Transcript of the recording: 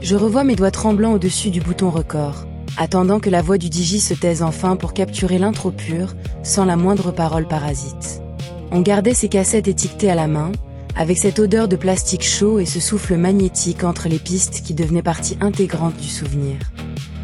Je revois mes doigts tremblants au-dessus du bouton record, attendant que la voix du DJ se taise enfin pour capturer l'intro pure, sans la moindre parole parasite. On gardait ces cassettes étiquetées à la main, avec cette odeur de plastique chaud et ce souffle magnétique entre les pistes qui devenait partie intégrante du souvenir.